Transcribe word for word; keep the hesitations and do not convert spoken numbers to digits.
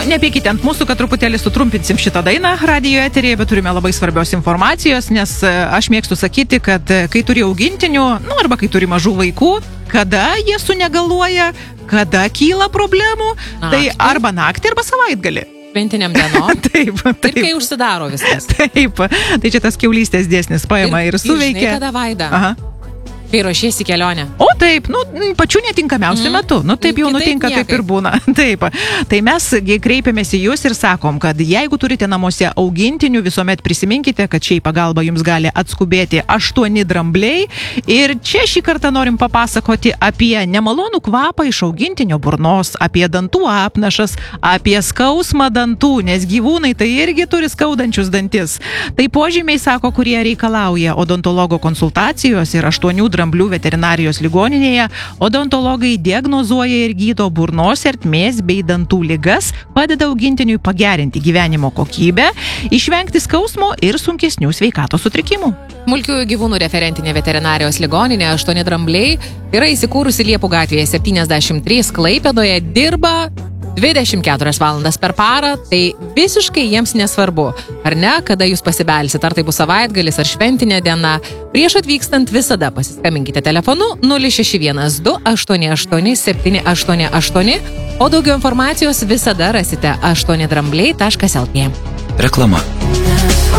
nepykite ant mūsų, kad truputėlį sutrumpinsim šitą dainą radijo eterėje, bet turime labai svarbios informacijos, nes aš mėgstu sakyti, kad kai turi augintinių, nu arba kai turi mažų vaikų, kada jie sunegaluoja, kada kyla problemų, naktį. Tai arba naktį, arba savaitgalį. Šventiniam dienom. Taip, taip. Ir kai užsidaro viskas. Taip, tai čia tas kiaulystės dėsnis paima ir, ir suveikia. Ir žinai, kada Vaida? Aha. Kai ruošiesi kelionę. O taip, nu, pačiu netinkamiausiu mm. metu. Nu, taip jau Kitaip nutinka, niekaip. Taip ir būna. Taip. Tai mes kreipiamės į jūs ir sakom, kad jeigu turite namuose augintinių, visuomet prisiminkite, kad šiai pagalba jums gali atskubėti aštuoni drambliai. Ir čia šį kartą norim papasakoti apie nemalonų kvapą iš augintinio burnos, apie dantų apnašas, apie skausmą dantų, nes gyvūnai tai irgi turi skaudančius dantis. Tai požymiai, sako, kurie reikalauja odontologo konsultacijos ir aštuonių dramblių veterinarijos ligoninėje. Odontologai diagnozuoja ir gydo burnos ertmės bei dantų ligas, padeda augintiniui pagerinti gyvenimo kokybę, išvengti skausmo ir sunkesnių sveikatos sutrikimų. Smulkiųjų gyvūnų referentinė veterinarijos ligoninė aštuoni drambliai yra įsikūrusi Liepų gatvėje septyniasdešimt trys Klaipėdoje, dirba dvidešimt keturias valandas per parą, tai visiškai jiems nesvarbu, ar ne, kada jūs pasibelsit, ar tai bus savaitgalis, ar šventinė diena. Prieš atvykstant visada pasiskambinkite telefonu nulis šeši vienas du aštuoni aštuoni septyni aštuoni aštuoni, o daugiau informacijos visada rasite aštuoni drambliai taškas el tė. Reklama.